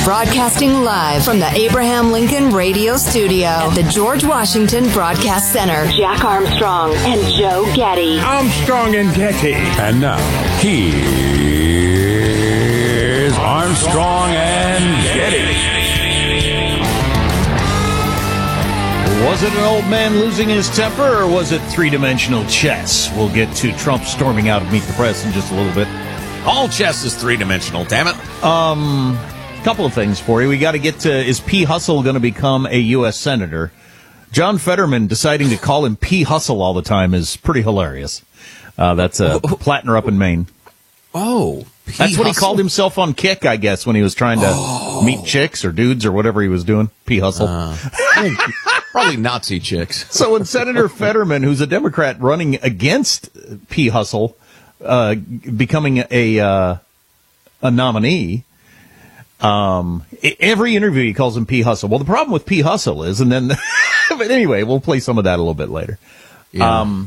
Broadcasting live from the Abraham Lincoln Radio Studio at the George Washington Broadcast Center. Jack Armstrong and Joe Getty. Armstrong and Getty. And now, here's Armstrong and Getty. Was it an old man losing his temper, or was it three-dimensional chess? We'll get to Trump storming out of Meet the Press in just a little bit. All chess is three-dimensional, damn it. Couple of things for you. We got to get to, is P. Hustle going to become a U.S. Senator? John Fetterman deciding to call him P. Hustle all the time is pretty hilarious. That's Plattner up in Maine. Oh, that's what he called himself on Kick, I guess, when he was trying to meet chicks or dudes or whatever he was doing. P. Hustle. Probably Nazi chicks. So when Senator Fetterman, who's a Democrat running against P. Hustle, becoming a nominee, every interview he calls him P. Hustle. Well, the problem with P. Hustle is, and then, but anyway, we'll play some of that a little bit later. Yeah.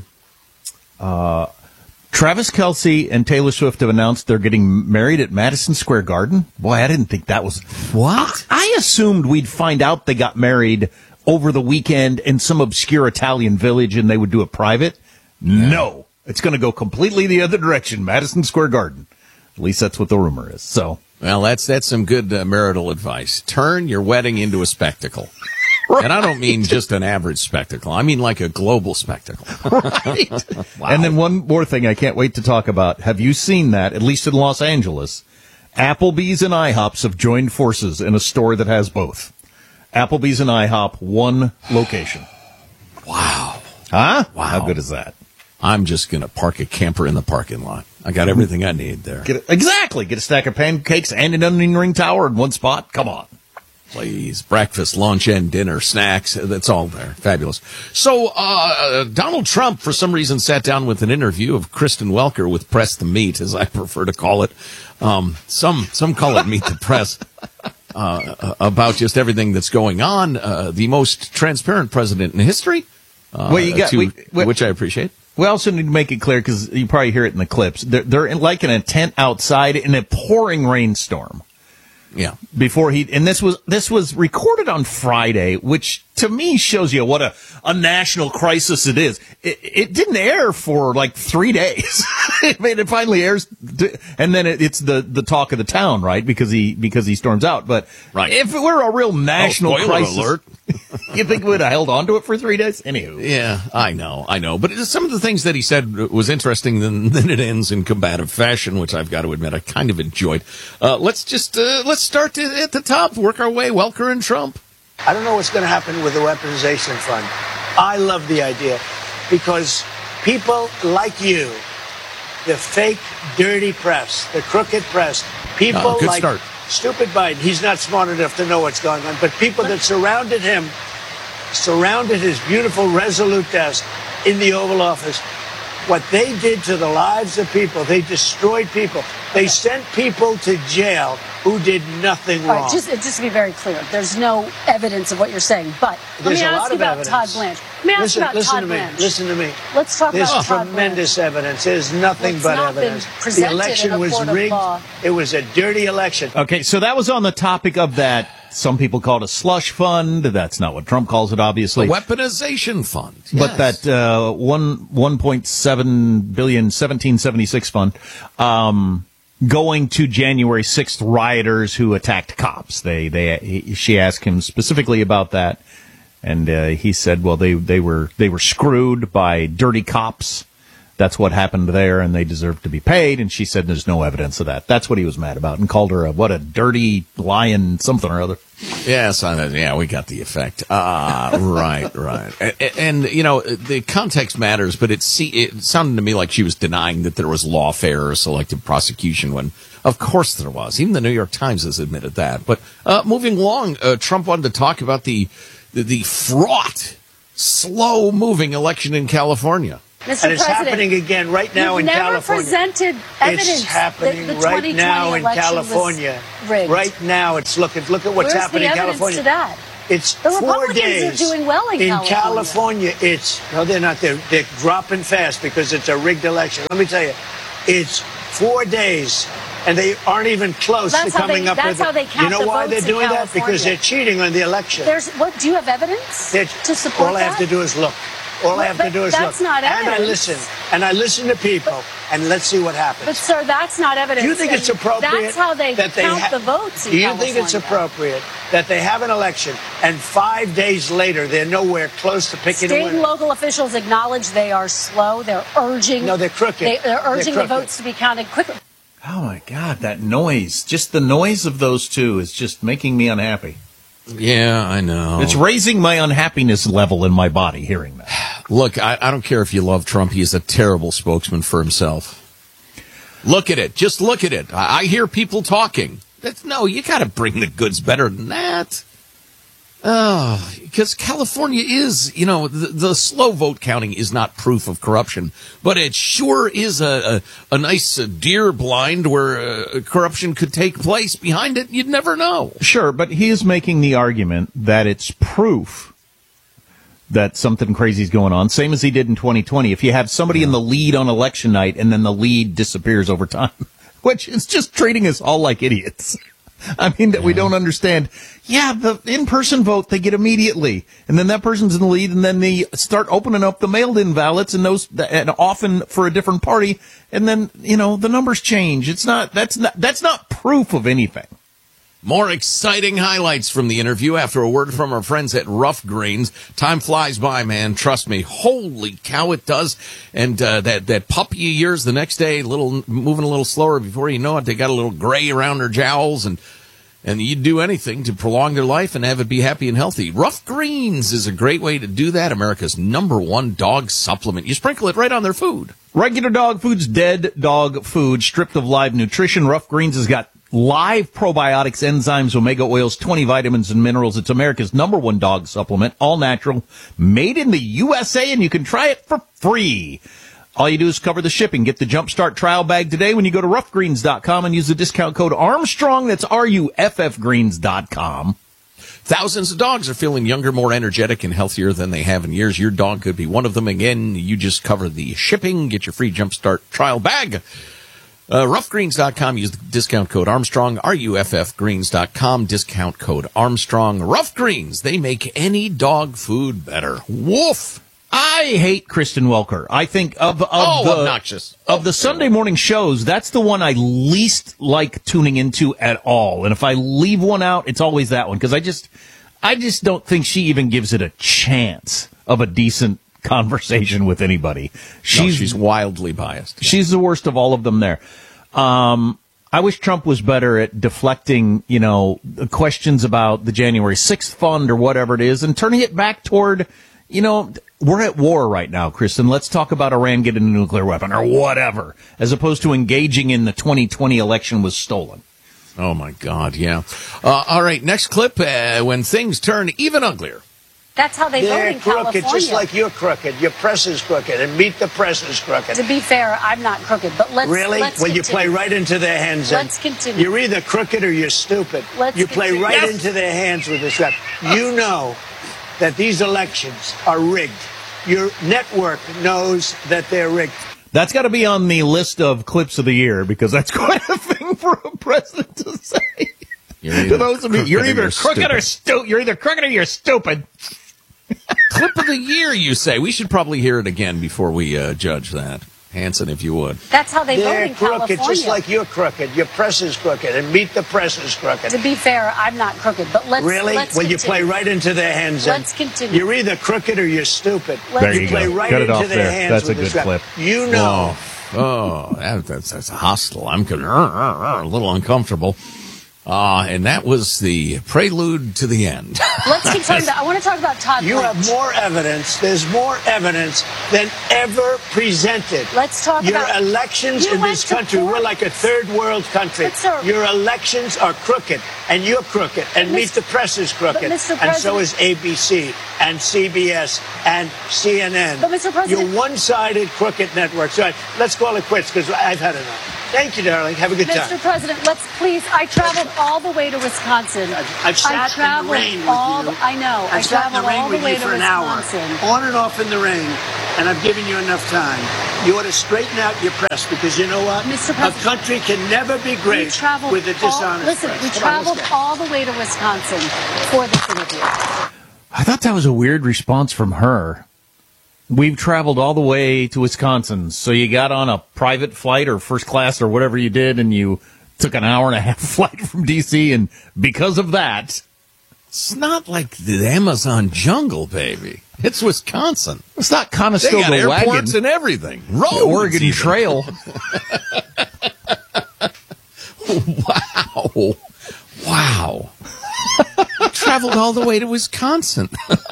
Travis Kelce and Taylor Swift have announced they're getting married at Madison Square Garden. Boy, I didn't think that was... What? I assumed we'd find out they got married over the weekend in some obscure Italian village and they would do it private. Yeah. No. It's going to go completely the other direction, Madison Square Garden. At least that's what the rumor is. So, well, that's some good marital advice. Turn your wedding into a spectacle. Right. And I don't mean just an average spectacle. I mean like a global spectacle. Right. Wow. And then one more thing I can't wait to talk about. Have you seen that, at least in Los Angeles? Applebee's and IHOPs have joined forces in a store that has both. Applebee's and IHOP, one location. Wow. Huh? Wow. How good is that? I'm just going to park a camper in the parking lot. I got everything I need there. Exactly. Get a stack of pancakes and an onion ring tower in one spot. Come on. Please. Breakfast, lunch, and dinner, snacks. That's all there. Fabulous. So, Donald Trump, for some reason, sat down with an interview of Kristen Welker with Press the Meet, as I prefer to call it. Some call it Meet the Press. About just everything that's going on. The most transparent president in history. Which I appreciate. We also need to make it clear, because you probably hear it in the clips. They're in like in a tent outside in a pouring rainstorm. Yeah. And this was recorded on Friday, which to me shows you what a national crisis it is. It didn't air for like 3 days. I mean, it finally airs, and then it's the talk of the town, right? Because he storms out. But right. If it were a real national crisis, alert. You think we would have held on to it for 3 days? Anywho. Yeah, I know. But some of the things that he said was interesting. Then it ends in combative fashion, which I've got to admit I kind of enjoyed. Let's start at the top, work our way. Welker and Trump. I don't know what's going to happen with the weaponization fund. I love the idea because people like you, the fake, dirty press, the crooked press, people like start. Stupid Biden, he's not smart enough to know what's going on, but people that surrounded his beautiful, resolute desk in the Oval Office, what they did to the lives of people, they destroyed people. They sent people to jail who did nothing wrong. Right, just to be very clear, there's no evidence of what you're saying. But let me ask you about Todd Blanche. Let me ask you about Todd Blanche. Listen to me. Let's talk about Todd Blanche. There's tremendous evidence. There's nothing but evidence. The election was rigged. It was a dirty election. Okay, so that was on the topic of that. Some people call it a slush fund. That's not what Trump calls it, obviously. The weaponization fund. But that 1.7 billion 1776 fund going to January 6th rioters who attacked cops. She asked him specifically about that, and he said, well, they were screwed by dirty cops. That's what happened there, and they deserve to be paid. And she said there's no evidence of that. That's what he was mad about, and called her a dirty lion something or other. Yes, we got the effect. Right. And the context matters, but it sounded to me like she was denying that there was lawfare or selective prosecution when, of course, there was. Even the New York Times has admitted that. But moving along, Trump wanted to talk about the fraught, slow-moving election in California. Mr. And it's happening again right now in California. You've never presented evidence. It's happening that the right now in California. Right now, look at what's happening in California. Where's the evidence to that? It's the 4 days. The Republicans are doing well in California. They're not. They're dropping fast because it's a rigged election. Let me tell you, it's 4 days and they aren't even close to coming up with it. That's how they count the votes. You know why they're doing that? California. Because they're cheating on the election. Do you have evidence to support all that? I have to do is look. All I have to do is that's look. Not evidence. And I listen to people, and let's see what happens. But, sir, that's not evidence. Do you think it's appropriate? That's how they count the votes in Do you California. think it's appropriate that they have an election, and 5 days later they're nowhere close to picking a winner? State and local officials acknowledge they are slow. They're urging. No, they're crooked. They're urging the votes to be counted quickly. Oh, my God, that noise. Just the noise of those two is just making me unhappy. Yeah, I know. It's raising my unhappiness level in my body hearing that. Look, I don't care if you love Trump. He is a terrible spokesman for himself. Look at it. Just look at it. I hear people talking. No, you got to bring the goods better than that. Oh, because California is, the slow vote counting is not proof of corruption, but it sure is a nice deer blind where corruption could take place. Behind it, you'd never know. Sure, but he is making the argument that it's proof that something crazy is going on, same as he did in 2020. If you have somebody in the lead on election night and then the lead disappears over time, which is just treating us all like idiots. I mean, that we don't understand. Yeah, the in-person vote they get immediately, and then that person's in the lead, and then they start opening up the mailed-in ballots, and those, and often for a different party, and then the numbers change. That's not proof of anything. More exciting highlights from the interview after a word from our friends at Rough Greens. Time flies by, man. Trust me. Holy cow, it does. And that puppy years the next day, moving a little slower. Before you know it, they got a little gray around their jowls, and you'd do anything to prolong their life and have it be happy and healthy. Rough Greens is a great way to do that. America's #1 dog supplement. You sprinkle it right on their food. Regular dog food's dead dog food, stripped of live nutrition. Rough Greens has got live probiotics, enzymes, omega oils, 20 vitamins and minerals. It's America's #1 dog supplement, all natural, made in the USA, and you can try it for free. All you do is cover the shipping. Get the Jumpstart trial bag today when you go to roughgreens.com and use the discount code Armstrong. That's RUFFgreens.com. Thousands of dogs are feeling younger, more energetic, and healthier than they have in years. Your dog could be one of them. Again, you just cover the shipping. Get your free Jumpstart trial bag. Roughgreens.com. Use the discount code Armstrong. RUFFgreens.com. Discount code Armstrong. Rough Greens. They make any dog food better. Woof. I hate Kristen Welker. I think obnoxious. Of the Sunday morning shows, that's the one I least like tuning into at all. And if I leave one out, it's always that one, because I just don't think she even gives it a chance of a decent conversation with anybody. She's wildly biased. Yeah. She's the worst of all of them there. I wish Trump was better at deflecting, questions about the January 6th fund or whatever it is and turning it back toward, we're at war right now, Kristen. Let's talk about Iran getting a nuclear weapon or whatever, as opposed to engaging in the 2020 election was stolen. Oh, my God, yeah. All right, next clip, when things turn even uglier. That's how they vote in California. They're crooked, just like you're crooked. Your press is crooked, and Meet the Press is crooked. To be fair, I'm not crooked, but let's Really? Let's Well, continue. you play right into their hands. Let's continue. You're either crooked or you're stupid. You play right into their hands with this stuff. You know that these elections are rigged. Your network knows that they're rigged. That's got to be on the list of clips of the year, because that's quite a thing for a president to say. To those of you, you're either crooked or stupid. You're either crooked or you're stupid. Clip of the year, you say. We should probably hear it again before we judge that. Hanson, if you would. That's how they vote in California. They're crooked, just like you're crooked. Your press is crooked, and Meet the Press is crooked. To be fair, I'm not crooked, but let's Really? Let's Well, you continue. play right into their hands. Let's continue. You're either crooked or you're stupid. There you play go. right Cut it into off their there. hands That's with a good this stuff. clip. You know. That's hostile. I'm a little uncomfortable. And that was the prelude to the end. Let's continue. I want to talk about Todd You Blanche. have more evidence. There's more evidence than ever presented. Let's talk Your about... elections You in went this to country, court. we're like a third world country. But, sir- Your elections are crooked, and you're crooked, and Meet the Press is crooked, Mr. and so President- is ABC, and CBS, and CNN. But, Mr. President- You're one-sided crooked networks. All right, let's call it quits, because I've had enough. Thank you, darling. Have a good time. Mr. President, let's please. I traveled all the way to Wisconsin. I've sat in the rain with you. I know. I I've sat in traveled the rain all the with way you to for an hour, Wisconsin. on and off in the rain, and I've given you enough time. You ought to straighten out your press, because you know what? Mr. A President, country can never be great with a dishonest press. We traveled all the way to Wisconsin for this interview. I thought that was a weird response from her. We've traveled all the way to Wisconsin, so you got on a private flight or first class or whatever you did, and you took an hour and a half flight from D.C., and because of that... It's not like the Amazon jungle, baby. It's Wisconsin. It's not Conestoga They got wagon. airports and everything. Roads, the Oregon even. Trail. Wow. Traveled all the way to Wisconsin.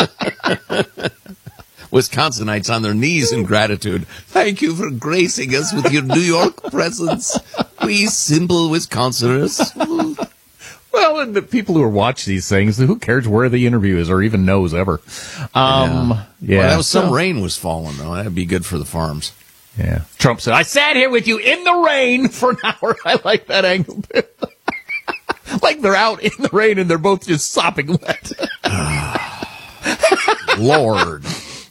Wisconsinites on their knees in gratitude. Thank you for gracing us with your New York presence. We simple Wisconsiners. Well, and the people who watch these things, who cares where the interview is or even knows ever? Well, that was some rain was falling, though. That'd be good for the farms. Yeah. Trump said, I sat here with you in the rain for an hour. I like that angle. Like they're out in the rain and they're both just sopping wet. Lord.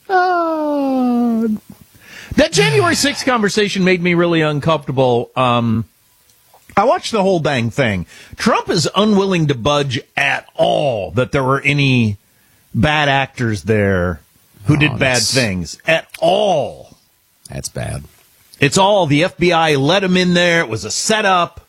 That January 6th conversation made me really uncomfortable. I watched the whole dang thing. Trump is unwilling to budge at all that there were any bad actors there who did bad things. At all. That's bad. It's all the FBI let him in there. It was a setup.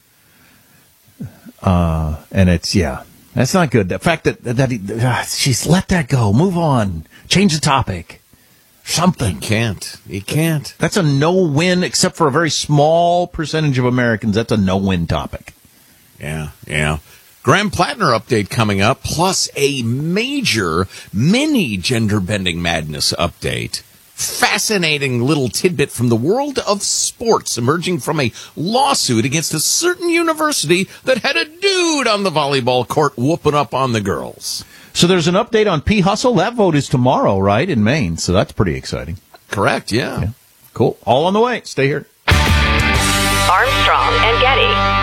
And it's, that's not good. The fact that she's let that go. Move on. Change the topic. Something. He can't. That's a no-win, except for a very small percentage of Americans. That's a no-win topic. Yeah. Graham Plattner update coming up, plus a major mini gender-bending madness update. Fascinating little tidbit from the world of sports emerging from a lawsuit against a certain university that had a dude on the volleyball court whooping up on the girls. So there's an update on P. Hustle. That vote is tomorrow, right, in Maine. So that's pretty exciting. Correct, yeah. Cool. All on the way. Stay here. Armstrong and Getty.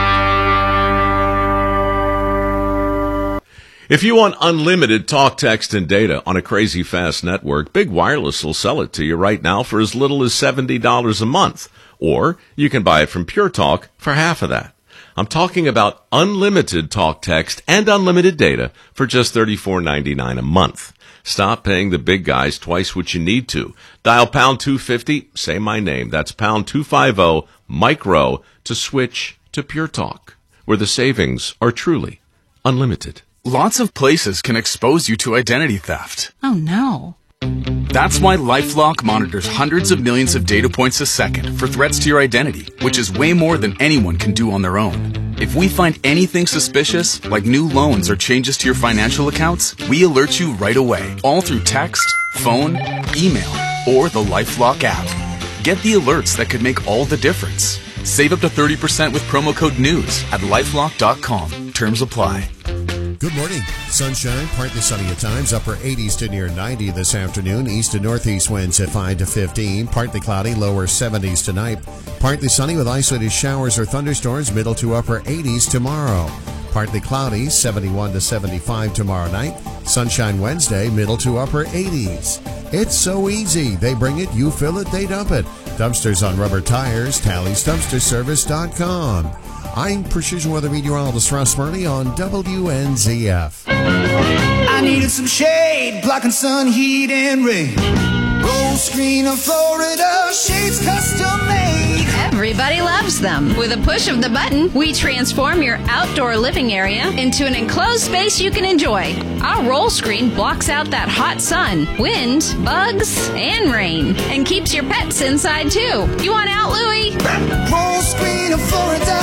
If you want unlimited talk, text, and data on a crazy fast network, Big Wireless will sell it to you right now for as little as $70 a month. Or you can buy it from Pure Talk for half of that. I'm talking about unlimited talk, text, and unlimited data for just $34.99 a month. Stop paying the big guys twice what you need to. Dial pound 250, say my name. That's pound 250 micro to switch to Pure Talk, where the savings are truly unlimited. Lots of places can expose you to identity theft. Oh, no. That's why LifeLock monitors hundreds of millions of data points a second for threats to your identity, which is way more than anyone can do on their own. If we find anything suspicious, like new loans or changes to your financial accounts, we alert you right away, all through text, phone, email, or the LifeLock app. Get the alerts that could make all the difference. Save up to 30% with promo code NEWS at LifeLock.com. Terms apply. Good morning. Sunshine, partly sunny at times, upper 80s to near 90 this afternoon. East to northeast winds at 5 to 15. Partly cloudy, lower 70s tonight. Partly sunny with isolated showers or thunderstorms, middle to upper 80s tomorrow. Partly cloudy, 71 to 75 tomorrow night. Sunshine Wednesday, middle to upper 80s. It's so easy. They bring it, you fill it, they dump it. Dumpsters on rubber tires, TallysDumpsterService.com. I'm Precision Weather Meteorologist Russ Murray on WNZF. I needed some shade, blocking sun, heat, and rain. Roll screen of Florida, shades custom made. Everybody loves them. With a push of the button, we transform your outdoor living area into an enclosed space you can enjoy. Our roll screen blocks out that hot sun, wind, bugs, and rain, and keeps your pets inside too. You want out, Louie? Roll screen of Florida,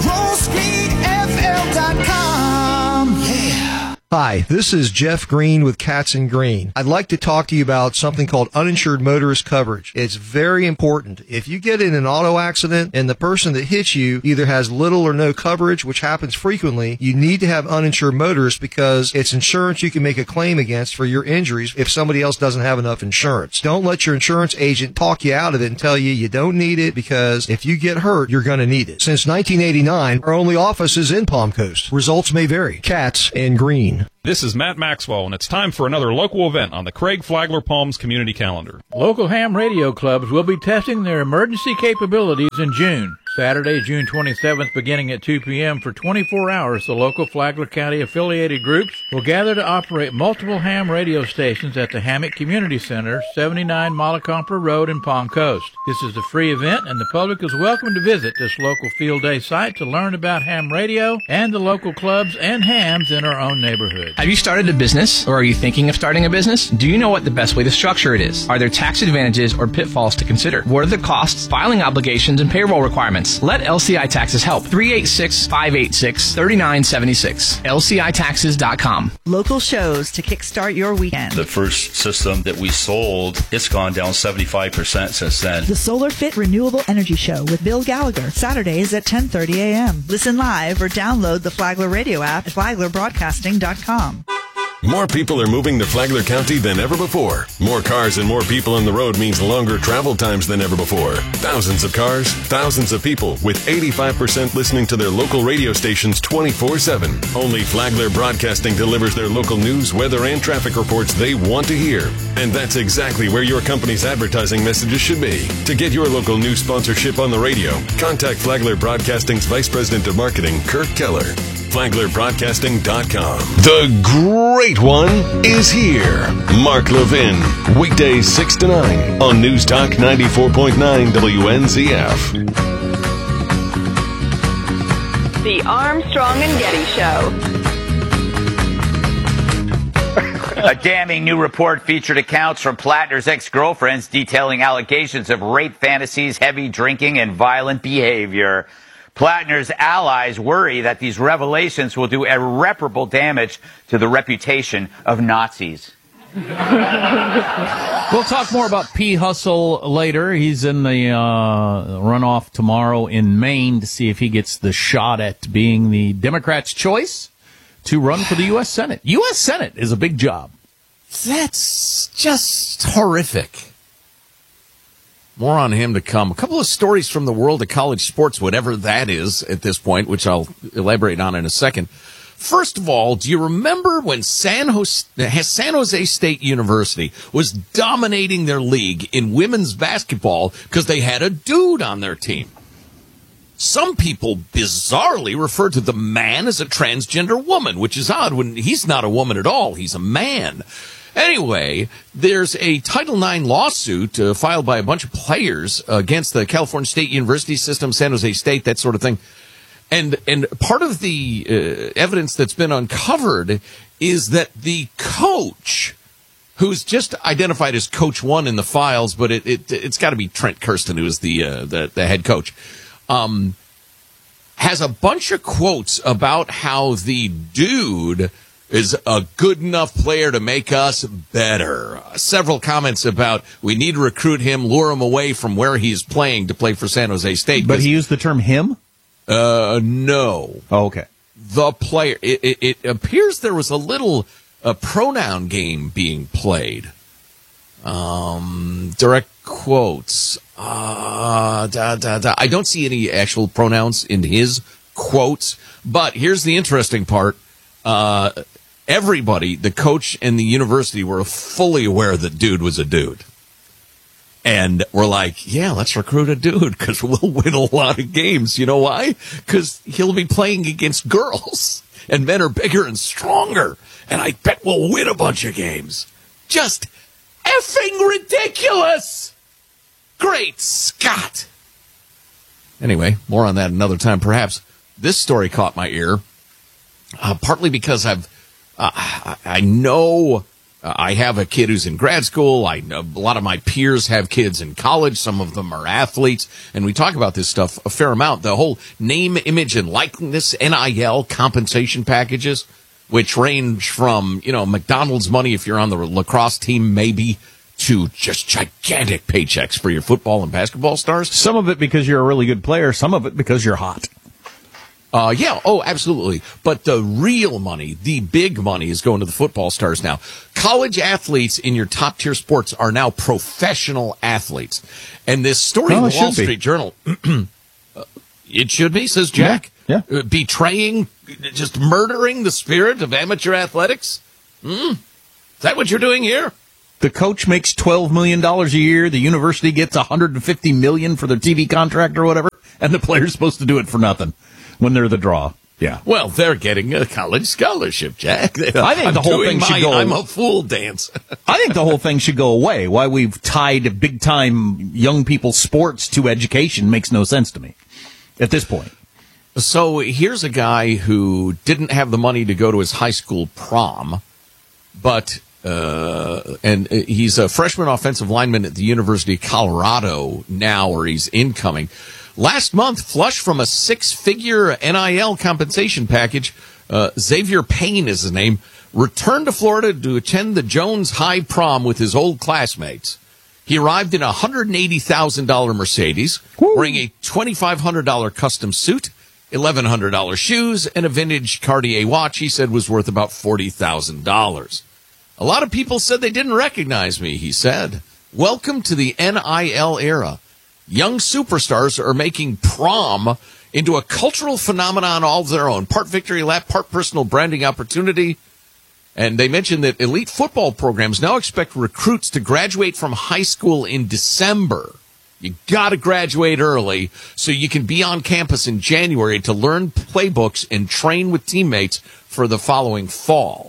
rollscreenfl.com. Yeah. Hi, this is Jeff Green with Cats and Green. I'd like to talk to you about something called uninsured motorist coverage. It's very important. If you get in an auto accident and the person that hits you either has little or no coverage, which happens frequently, you need to have uninsured motorists because it's insurance you can make a claim against for your injuries if somebody else doesn't have enough insurance. Don't let your insurance agent talk you out of it and tell you don't need it, because if you get hurt, you're going to need it. Since 1989, our only office is in Palm Coast. Results may vary. Cats and Green. This is Matt Maxwell, and it's time for another local event on the Craig Flagler Palms community calendar. Local ham radio clubs will be testing their emergency capabilities in June. Saturday, June 27th, beginning at 2 p.m. for 24 hours, the local Flagler County affiliated groups will gather to operate multiple ham radio stations at the Hammock Community Center, 79 Malacompra Road in Palm Coast. This is a free event, and the public is welcome to visit this local field day site to learn about ham radio and the local clubs and hams in our own neighborhood. Have you started a business, or are you thinking of starting a business? Do you know what the best way to structure it is? Are there tax advantages or pitfalls to consider? What are the costs, filing obligations, and payroll requirements? Let LCI Taxes help. 386-586-3976. LCITaxes.com. Local shows to kickstart your weekend. The first system that we sold, it's gone down 75% since then. The Solar Fit Renewable Energy Show with Bill Gallagher. Saturdays at 10:30 a.m. Listen live or download the Flagler Radio app at FlaglerBroadcasting.com. More people are moving to Flagler County than ever before. More cars and more people on the road means longer travel times than ever before. Thousands of cars, thousands of people, with 85% listening to their local radio stations 24/7. Only Flagler Broadcasting delivers their local news, weather, and traffic reports they want to hear. And that's exactly where your company's advertising messages should be. To get your local news sponsorship on the radio, contact Flagler Broadcasting's Vice President of Marketing, Kirk Keller. FlaglerBroadcasting.com. The great one is here. Mark Levin, weekdays 6 to 9 on News Talk 94.9 WNZF. The Armstrong and Getty Show. A damning new report featured accounts from Plattner's ex-girlfriends detailing allegations of rape fantasies, heavy drinking, and violent behavior. Plattner's allies worry that these revelations will do irreparable damage to the reputation of Nazis. We'll talk more about P. Hustle later. He's in the runoff tomorrow in Maine to see if he gets the shot at being the Democrats' choice to run for the U.S. Senate. U.S. Senate is a big job. That's just horrific. More on him to come. A couple of stories from the world of college sports, whatever that is at this point, which I'll elaborate on in a second. First of all, do you remember when San Jose State University was dominating their league in women's basketball because they had a dude on their team? Some people bizarrely refer to the man as a transgender woman, which is odd when he's not a woman at all. He's a man. Anyway, there's a Title IX lawsuit filed by a bunch of players against the California State University system, San Jose State, that sort of thing. And part of the evidence that's been uncovered is that the coach, who's just identified as Coach 1 in the files, but it's got to be Trent Kirsten, who is the head coach, has a bunch of quotes about how the dude is a good enough player to make us better. Several comments about we need to recruit him, lure him away from where he's playing to play for San Jose State. But he used the term him? No. Oh, okay. The player. It appears there was a little pronoun game being played. Direct quotes. I don't see any actual pronouns in his quotes, but here's the interesting part. Everybody, the coach and the university, were fully aware that dude was a dude. And we're like, yeah, let's recruit a dude because we'll win a lot of games. You know why? Because he'll be playing against girls, and men are bigger and stronger. And I bet we'll win a bunch of games. Just effing ridiculous. Great Scott. Anyway, more on that another time, perhaps. This story caught my ear, partly because I know I have a kid who's in grad school. I know a lot of my peers have kids in college. Some of them are athletes. And we talk about this stuff a fair amount. The whole name, image, and likeness, NIL compensation packages, which range from, McDonald's money if you're on the lacrosse team, maybe, to just gigantic paychecks for your football and basketball stars. Some of it because you're a really good player. Some of it because you're hot. Absolutely. But the real money, the big money, is going to the football stars now. College athletes in your top tier sports are now professional athletes. And this story in the Wall Street Journal, it should be, says Jack. Betraying, just murdering the spirit of amateur athletics? Is that what you're doing here? The coach makes $12 million a year. The university gets $150 million for their TV contract or whatever. And the player's supposed to do it for nothing when they're the draw. Yeah. Well, they're getting a college scholarship, Jack. I think the whole thing should go. I'm a fool dance. I think the whole thing should go away. Why we've tied big time young people's sports to education makes no sense to me at this point. So here's a guy who didn't have the money to go to his high school prom, but and he's a freshman offensive lineman at the University of Colorado now, or he's incoming. Last month, flush from a 6-figure NIL compensation package, Xavier Payne is his name, returned to Florida to attend the Jones High prom with his old classmates. He arrived in a $180,000 Mercedes, wearing a $2,500 custom suit, $1,100 shoes, and a vintage Cartier watch he said was worth about $40,000. A lot of people said they didn't recognize me, he said. Welcome to the NIL era. Young superstars are making prom into a cultural phenomenon all of their own. Part victory lap, part personal branding opportunity. And they mentioned that elite football programs now expect recruits to graduate from high school in December. You got to graduate early so you can be on campus in January to learn playbooks and train with teammates for the following fall.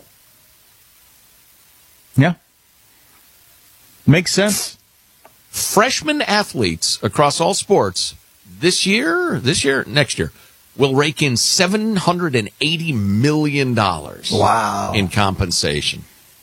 Yeah. Makes sense. Freshman athletes across all sports next year, will rake in $780 million. Wow. In compensation.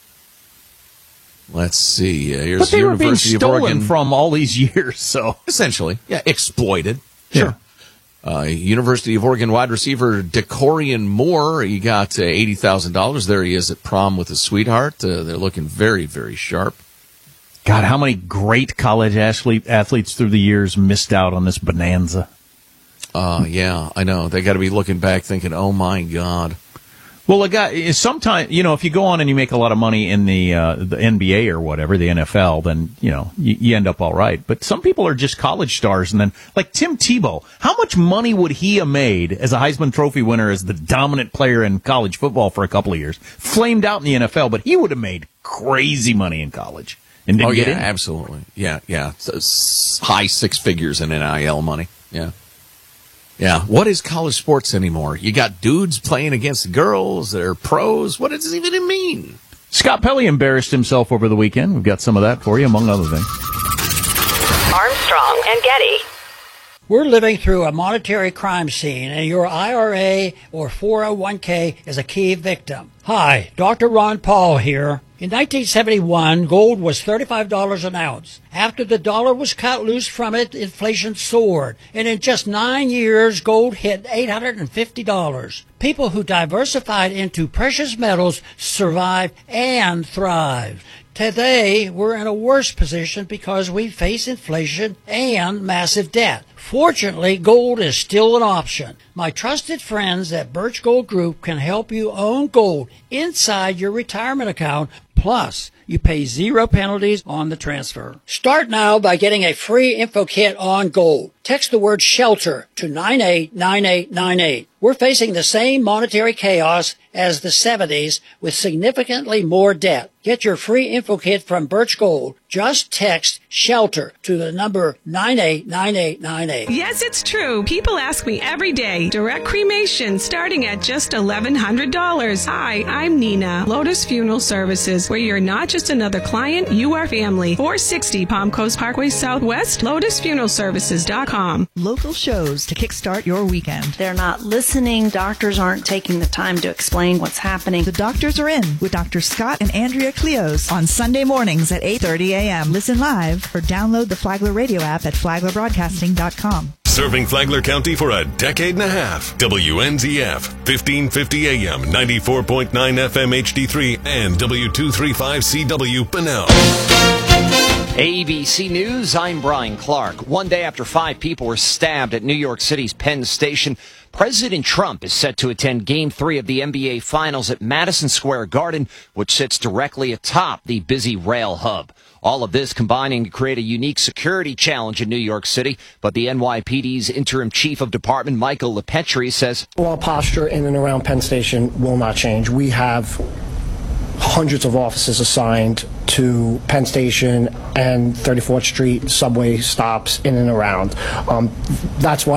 Let's see. Here's but they the were being University of stolen Oregon. from all these years, so. Essentially. Yeah, exploited. Sure. University of Oregon wide receiver Decorian Moore, he got $80,000. There he is at prom with his sweetheart. They're looking very, very sharp. God, how many great college athletes through the years missed out on this bonanza? Yeah, I know. They got to be looking back thinking, oh, my God. Well, a guy, sometimes, if you go on and you make a lot of money in the NBA or whatever, the NFL, then, you end up all right. But some people are just college stars. And then, like Tim Tebow, how much money would he have made as a Heisman Trophy winner, as the dominant player in college football for a couple of years? Flamed out in the NFL, but he would have made crazy money in college. And didn't get in. Absolutely. Yeah. High six figures in NIL money. Yeah. Yeah. What is college sports anymore? You got dudes playing against girls that are pros. What does it even mean? Scott Pelley embarrassed himself over the weekend. We've got some of that for you, among other things. Armstrong and Getty. We're living through a monetary crime scene, and your IRA or 401k is a key victim. Hi, Dr. Ron Paul here. In 1971, gold was $35 an ounce. After the dollar was cut loose from it, inflation soared. And in just 9 years, gold hit $850. People who diversified into precious metals survived and thrived. Today, we're in a worse position because we face inflation and massive debt. Fortunately, gold is still an option. My trusted friends at Birch Gold Group can help you own gold inside your retirement account. Plus, you pay 0 penalties on the transfer. Start now by getting a free info kit on gold. Text the word SHELTER to 989898. We're facing the same monetary chaos as the 70s with significantly more debt. Get your free info kit from Birch Gold. Just text SHELTER to the number 989898. Yes, it's true. People ask me every day. Direct cremation starting at just $1,100. Hi, I'm Nina. Lotus Funeral Services, where you're not just another client, you are family. 460 Palm Coast Parkway Southwest, lotusfuneralservices.com. Local shows to kickstart your weekend. They're not listening. Doctors aren't taking the time to explain what's happening. The Doctors Are In with Dr. Scott and Andrea Cleos on Sunday mornings at 8:30 a.m. Listen live or download the Flagler radio app at flaglerbroadcasting.com. Serving Flagler County for a decade and a half. WNZF, 1550 AM, 94.9 FM HD3, and W235CW Bunnell. ABC News, I'm Brian Clark. One day after 5 people were stabbed at New York City's Penn Station, President Trump is set to attend Game 3 of the NBA Finals at Madison Square Garden, which sits directly atop the busy rail hub. All of this combining to create a unique security challenge in New York City, but the NYPD's interim chief of department, Michael LePetri, says our posture in and around Penn Station will not change. We have hundreds of officers assigned to Penn Station and 34th Street subway stops in and around. That's why